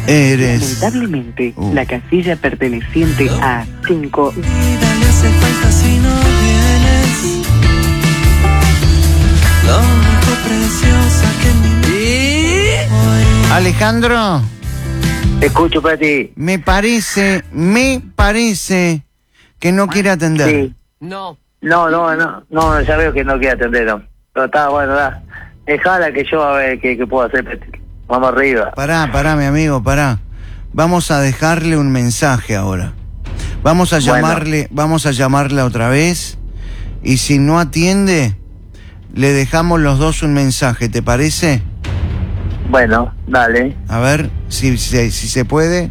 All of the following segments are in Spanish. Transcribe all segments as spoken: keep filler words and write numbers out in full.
Eres. Lamentablemente, Uh. la casilla perteneciente a cinco. Dale hace falta si no vienes. Lo único preciosa que mi Alejandro, Te escucho, Pati. me parece, me parece que no quiere atender. Sí. No. No, no, no, no, ya veo que no quiere atender, no. Pero está bueno, da. Dejala que yo a ver qué, qué puedo hacer, Pati. Vamos arriba. Pará, pará, mi amigo, pará. Vamos a dejarle un mensaje ahora. Vamos a Bueno. llamarle, vamos a llamarla otra vez. Y si no atiende, le dejamos los dos un mensaje, ¿te parece? Bueno, dale. A ver, si, si, si se puede.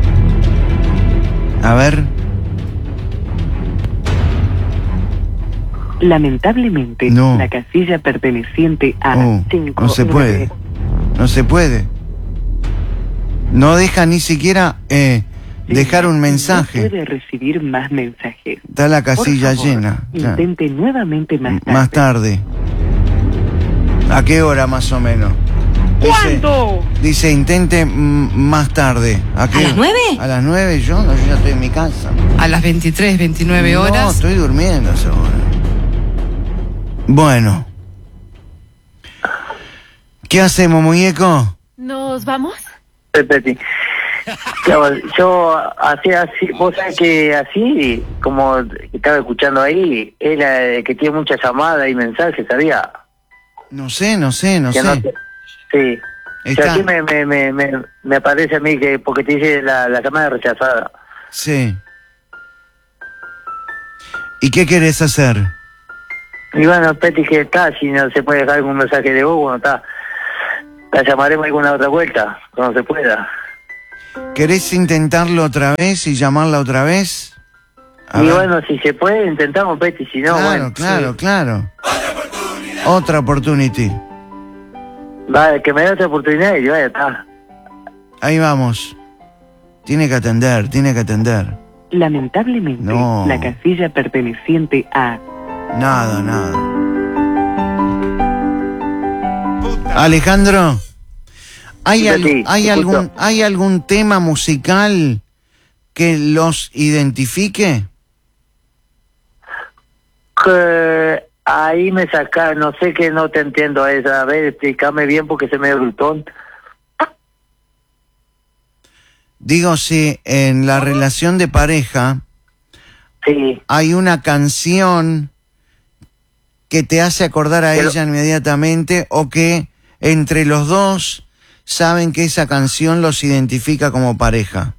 A ver. Lamentablemente, No. la casilla perteneciente a Oh, cinco. no se puede. No se puede. No deja ni siquiera eh, dejar un No mensaje. puede recibir más mensajes. Está la casilla Por favor, llena. Claro. Intente nuevamente más tarde. Más tarde. ¿A qué hora más o menos? Dice, ¿Cuándo? dice, intente mm, más tarde. ¿A, qué? ¿A las nueve? A las nueve, yo, no, yo ya estoy en mi casa. A las veintitrés, veintinueve No, horas. estoy durmiendo a esa hora. Bueno. ¿Qué hacemos, muñeco? ¿Nos vamos? Sí, Pati. Yo, yo así, así, vos sabés que así, como estaba escuchando ahí, es la que tiene muchas llamadas y mensajes, ¿sabía? No sé, no sé, no Que sé. no te- sí. Está- O sea, aquí me, me, me, me, me aparece a mí que porque te dice la, la llamada rechazada. Sí. ¿Y qué querés hacer? Y bueno, Peti, que está, si no se puede dejar algún mensaje de vos, bueno, está. La llamaremos alguna otra vuelta, cuando se pueda. ¿Querés intentarlo otra vez y llamarla otra vez? A y ver. bueno, si se puede, intentamos, Peti, si no, claro, bueno. claro, claro. Otra opportunity. Va, que me dé otra oportunidad y vaya, está. Ahí vamos. Tiene que atender, tiene que atender. Lamentablemente, No. la casilla perteneciente a Nada, nada. Alejandro, ¿hay, Sí, al- Betty, ¿hay, te algún, escucho. ¿hay algún tema musical que los identifique? Que ahí me saca, no sé que no te entiendo esa. A ver, explícame bien porque se me dio glutón. Digo, si en la relación de pareja Sí. hay una canción que te hace acordar a Pero- ella inmediatamente o que entre los dos saben que esa canción los identifica como pareja.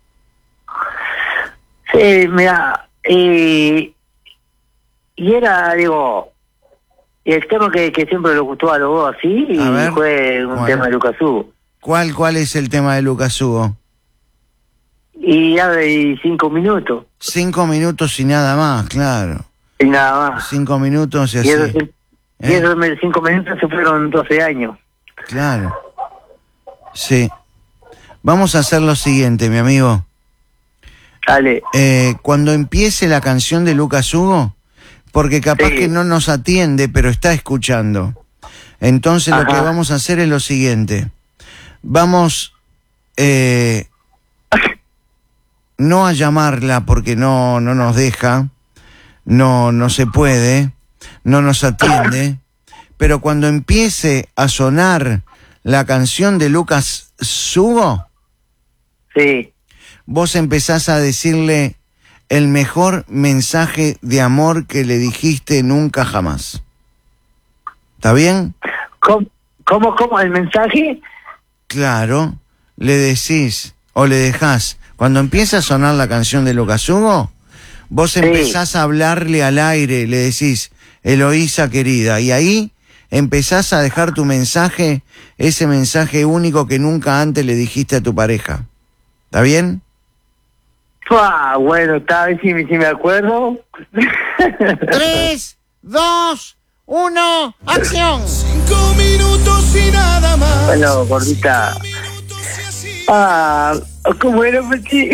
Sí, mira, y, y era, digo, y el tema que, que siempre le gustó a los dos así, y A ver, fue un ¿cuál? tema de Lucas Hugo. ¿Cuál, cuál es el tema de Lucas Hugo? Y ya de cinco minutos, Cinco minutos y nada más, claro. y nada más. Cinco minutos y Y así. esos, y ¿Eh? esos me- cinco minutos se fueron doce años. Claro. Sí. Vamos a hacer lo siguiente, mi amigo. Dale, Eh, cuando empiece la canción de Lucas Hugo, porque capaz Sí. que no nos atiende, pero está escuchando. Entonces lo Ajá. que vamos a hacer es lo siguiente. Vamos eh, no a llamarla porque no, no nos deja, no, no se puede, no nos atiende, pero cuando empiece a sonar la canción de Lucas Hugo, sí. vos empezás a decirle el mejor mensaje de amor que le dijiste nunca jamás. ¿Está bien? ¿Cómo, cómo, cómo el mensaje? Claro, le decís o le dejás. Cuando empieza a sonar la canción de Lucas Hugo, vos Sí. empezás a hablarle al aire, le decís, Eloísa querida, y ahí empezás a dejar tu mensaje, ese mensaje único que nunca antes le dijiste a tu pareja. ¿Está bien? Ah, bueno, está, a ver si, me- si me acuerdo. Tres, dos, uno, acción. Cinco minutos y nada más. Bueno, gordita. Ah, ¿cómo era, Peti?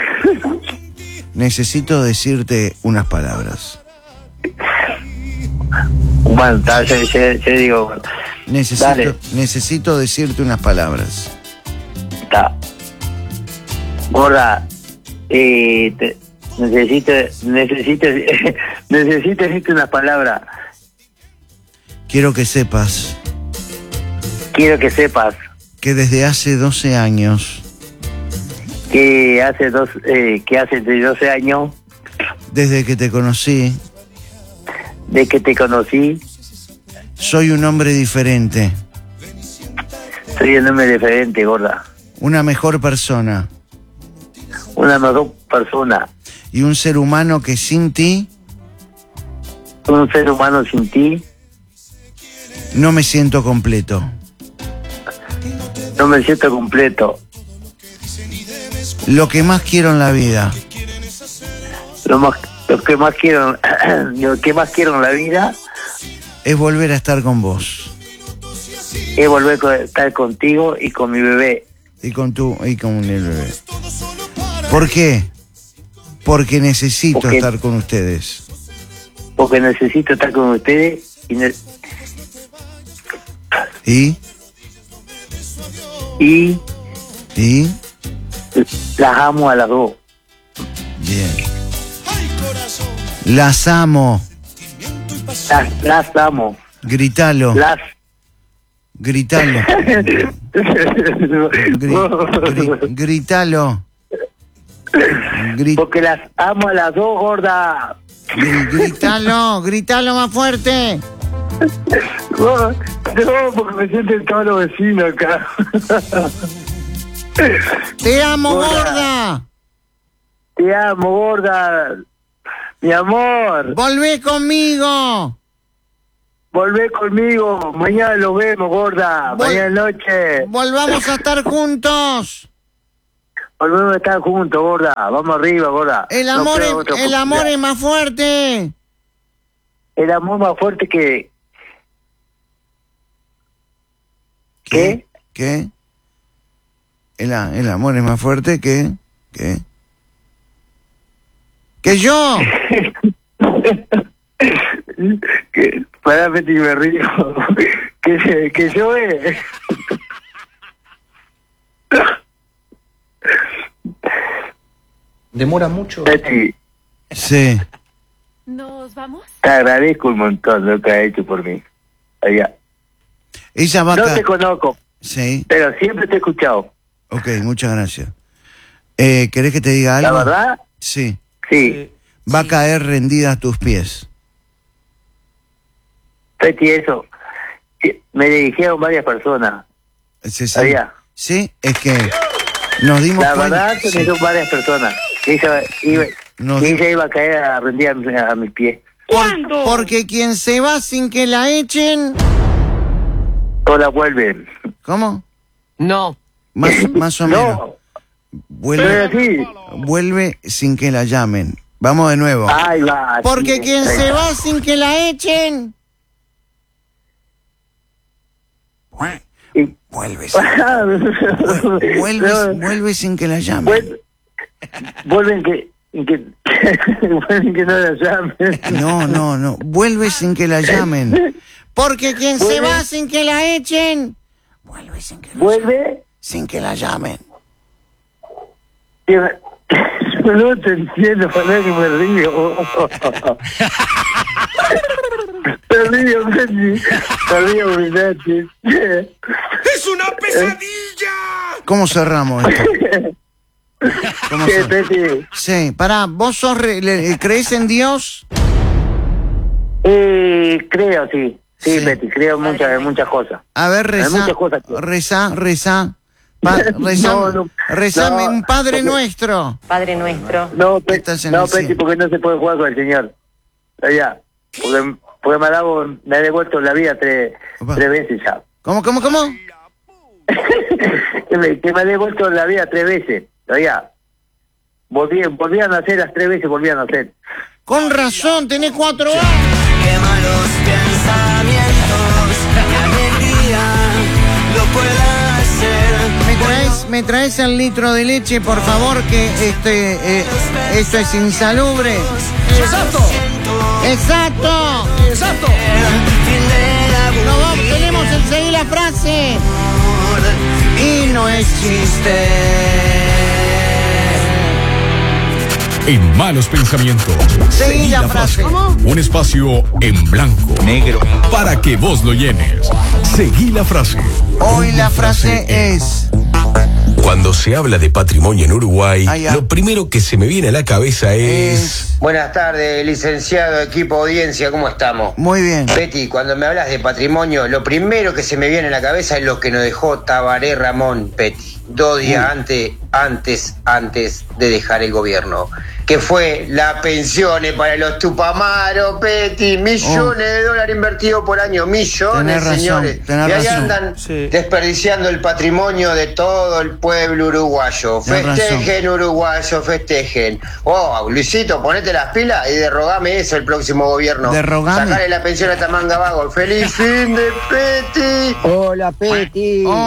Necesito decirte unas palabras. Bueno, está, yo, yo- yo digo, Necesito, Dale. necesito decirte unas palabras. está. Gorda, eh, te- necesito, necesito, necesito decirte unas palabras. Quiero que sepas Quiero que sepas que desde hace doce años, que hace dos, eh, que hace de doce años desde que te conocí, de que te conocí, soy un hombre diferente, soy un hombre diferente, gorda. una mejor persona Una mejor persona. y un ser humano que sin ti Un ser humano sin ti, no me siento completo. no me siento completo. Lo que más quiero en la vida Lo más, lo que más quiero, lo que más quiero en la vida es volver a estar con vos es volver a estar contigo y con mi bebé. y con tu y con el bebé. ¿Por qué? Porque necesito Porque- estar con ustedes. Porque necesito estar con ustedes y, ne- ¿Y? y ¿Y? las amo a las dos. Bien. Las amo. Las, las amo. Gritalo. Las. Gritalo. Gri- gri- gritalo. Gri- Porque las amo a las dos, gorda. gri- gritalo. Gritalo más fuerte. No, no, porque me sienten todos los vecinos acá. Te amo, Gorda. gorda. Te amo, gorda. Mi amor, Volvé conmigo. volvé conmigo. Mañana lo vemos, gorda. Vol- Mañana noche. Volvamos a estar juntos. Volvemos a estar juntos, gorda. Vamos arriba, gorda. El No amor, creo es, otra el amor oportunidad. es más fuerte. El amor más fuerte que... ¿Qué? ¿Qué? El, a- el amor es más fuerte que... ¿Qué? ¡Que yo! que, pará, Peti, me río. que, que yo eh. ¿Demora mucho? Peti, Sí. ¿Nos vamos? te agradezco un montón lo que has hecho por mí. Allá. Ella va No acá. te conozco, Sí. pero siempre te he escuchado. Ok, muchas gracias. Eh, ¿Querés que te diga ¿La algo? verdad? Sí. Sí. Va a caer rendida a tus pies. Peti, eso. Sí, me dirigieron varias personas. Sí, sí. Allá. Sí, es que nos dimos La cuenta. verdad, se Sí. me dieron varias personas. Que ella iba, Nos que di- ella iba a caer a rendir a, mi- a mis pies. Por- porque quien se va sin que la echen... Todas la vuelven. ¿Cómo? No. Más, más o menos. No, Vuelve, pero sí. vuelve sin que la llamen. Vamos de nuevo. Ahí va. Porque sí, quien ahí se va sin que la echen... Y- Vuelve sin, vuelve, vuelve, No, vuelve sin que la llamen. vuel- vuelven que, que vuelven que no la llamen. No, no, no. Vuelve sin que la llamen. Porque quien se Vuelve. va sin que la echen... Vuelve sin que la llamen. Vuelve. Sin que la llamen. que me- Yo no te entiendo, para que me río. Me río, Peti. Me río, Peti. ¡Es una pesadilla! ¿Cómo cerramos esto? ¿Cómo Sí, cer- Peti. Sí, pará, ¿vos sos re- le- crees en Dios? Eh, creo, sí. Sí, Sí. Peti, creo en muchas, en muchas cosas. A ver, Hay reza, muchas cosas que- reza, reza. Pa- reza, No, no, rezame no, un Padre porque- Nuestro. Padre nuestro. No, Peti, Estás en no, el Peti, cielo. porque no se puede jugar con el Señor. Allá. Porque, porque me, ha dado, me ha devuelto la vida tres, Opa. tres veces ya. ¿Cómo, cómo, cómo? que, me, que me ha devuelto la vida tres veces. Allá. Volví, volví a nacer las tres veces, volví a nacer. Con razón, tenés cuatro años. ¡Qué malos pensamientos! ¡Qué alegría! ¡Lo pueda hacer! ¿Me traes, me traes el litro de leche, por favor, que este, eh, esto es insalubre? ¡Exacto! ¡Exacto! ¡Exacto! No, vamos, tenemos que seguir la frase. Y no existe. en Malos Pensamientos. Seguí la frase. ¿Cómo? Un espacio en blanco, negro, para que vos lo llenes. Seguí la frase. Hoy la frase es... Cuando se habla de patrimonio en Uruguay, ah, lo primero que se me viene a la cabeza es... es... Buenas tardes, licenciado, equipo, audiencia, ¿cómo estamos? Muy bien. Betty, cuando me hablas de patrimonio, lo primero que se me viene a la cabeza es lo que nos dejó Tabaré Ramón, Betty, dos días uh. antes, antes, antes de dejar el gobierno, que fue las pensiones para los tupamaros, Betty, millones oh. de dólares invertidos por año, millones, tenés razón, señores. tenés y ahí razón. andan sí. desperdiciando el patrimonio de todo el pueblo uruguayo. Tenés Festejen, razón. uruguayos, festejen. Oh, Luisito, ponete las pilas y derrogame eso el próximo gobierno. Derrogame. Sacale la pensión a esta manga vago. ¡Feliz fin de Peti! Hola, Peti. Oh.